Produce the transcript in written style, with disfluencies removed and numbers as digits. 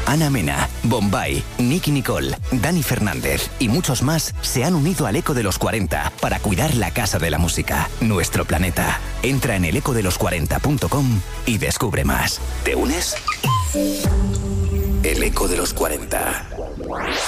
Ana Mena, Bombay, Nicky Nicole, Dani Fernández y muchos más se han unido al Eco de los 40 para cuidar la casa de la música, nuestro planeta. Entra en elecodelos40.com y descubre más. ¿Te unes? El Eco de los 40.